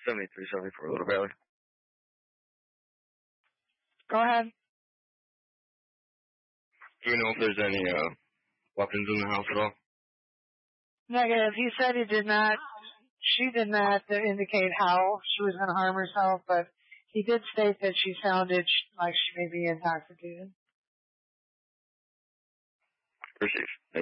7374 Little Valley. Go ahead. Do you know if there's any weapons in the house at all? Negative. He said he did not. She did not indicate how she was going to harm herself, but he did state that she sounded like she may be intoxicated. Received.